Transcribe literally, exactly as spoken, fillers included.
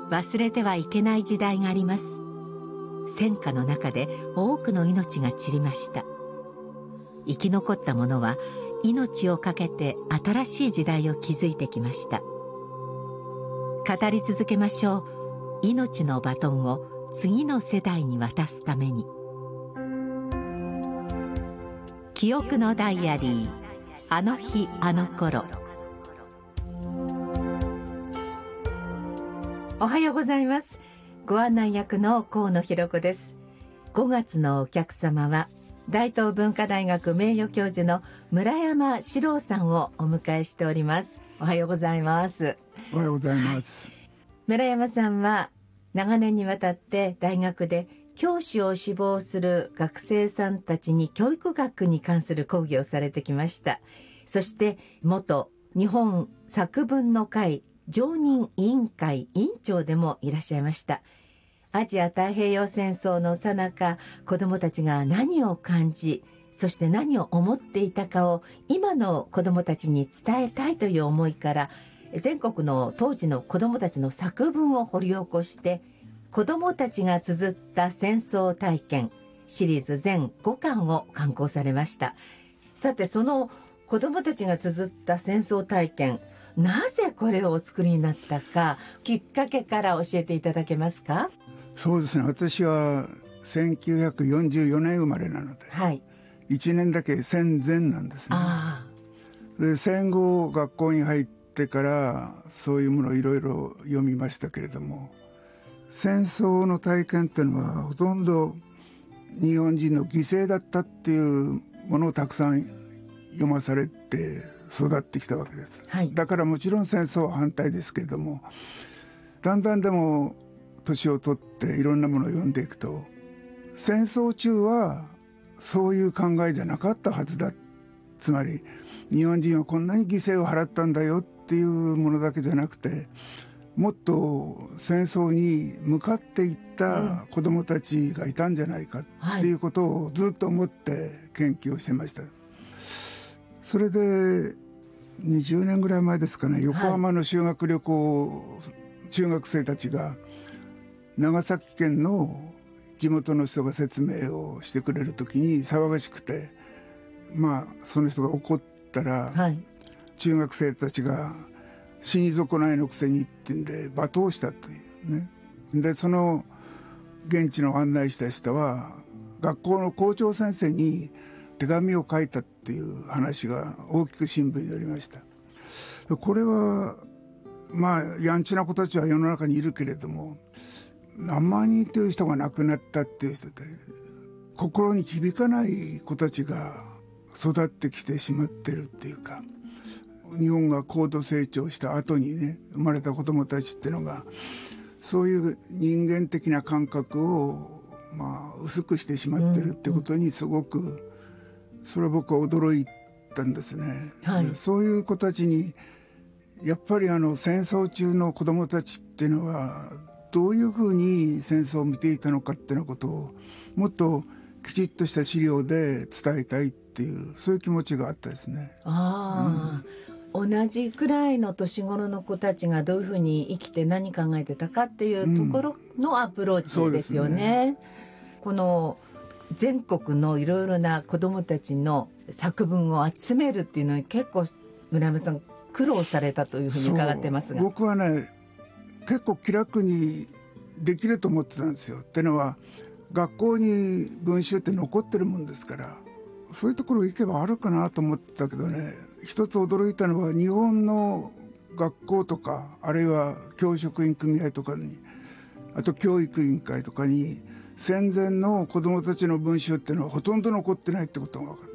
忘れてはいけない時代があります。戦火の中で多くの命が散りました。生き残った者は命を懸けて新しい時代を築いてきました。語り続けましょう。命のバトンを次の世代に渡すために。記憶のダイアリー、あの日あの頃。おはようございます。ご案内役の河野弘子です。ごがつのお客様は大東文化大学名誉教授の村山史郎さんをお迎えしております。おはようございます。 おはようございます、はい、 村山さんは長年にわたって大学で教師を志望する学生さんたちに教育学に関する講義をされてきました。そして元日本作文の会常任委員会委員長でもいらっしゃいました。アジア太平洋戦争の最中、子どもたちが何を感じ、そして何を思っていたかを今の子どもたちに伝えたいという思いから、全国の当時の子どもたちの作文を掘り起こして、子どもたちが綴った戦争体験シリーズ全ごかんを刊行されました。さて、その子どもたちが綴った戦争体験、なぜこれをお作りになったか、きっかけから教えていただけますか？ そうですね、私はせんきゅうひゃくよんじゅうよねん生まれなので、はい、いちねんだけ戦前なんですね。あで戦後学校に入ってからそういうものをいろいろ読みましたけれども、戦争の体験っていうのはほとんど日本人の犠牲だったっていうものをたくさん読まされて育ってきたわけです、はい、だからもちろん戦争は反対ですけれども、だんだんでも年を取っていろんなものを読んでいくと、戦争中はそういう考えじゃなかったはずだ、つまり日本人はこんなに犠牲を払ったんだよっていうものだけじゃなくて、もっと戦争に向かっていった子どもたちがいたんじゃないかっていうことをずっと思って研究をしてました。それでにじゅうねんぐらい前ですかね、横浜の修学旅行、中学生たちが長崎県の地元の人が説明をしてくれるときに騒がしくて、まあその人が怒ったら、はい、中学生たちが死に損ないのくせにってんで罵倒したというね。でその現地の案内した人は学校の校長先生に手紙を書いたっていう話が大きく新聞に載りました。これはまあやんちな子たちは世の中にいるけれども、何万人という人が亡くなったっていう人で、心に響かない子たちが育ってきてしまってるっていうか、日本が高度成長した後にね生まれた子どもたちっていうのがそういう人間的な感覚をまあ薄くしてしまってるってことにすごくそれは僕は驚いたんですね、はい、そういう子たちにやっぱりあの戦争中の子どもたちっていうのはどういうふうに戦争を見ていたのかっていうようなことをもっときちっとした資料で伝えたいっていうそういう気持ちがあったですね。 あ、うん、同じくらいの年頃の子たちがどういうふうに生きて何考えてたかっていうところのアプローチですよね、うん、そうですね。この全国のいろいろな子どもたちの作文を集めるっていうのに結構村山さん苦労されたというふうに伺ってますが。 僕はね結構気楽にできると思ってたんですよ。ってのは学校に文集って残ってるもんですから、そういうところ行けばあるかなと思ってたけどね、一つ驚いたのは日本の学校とかあるいは教職員組合とかに、あと教育委員会とかに戦前の子どもたちの文集っていうのはほとんど残ってないってことが分かった。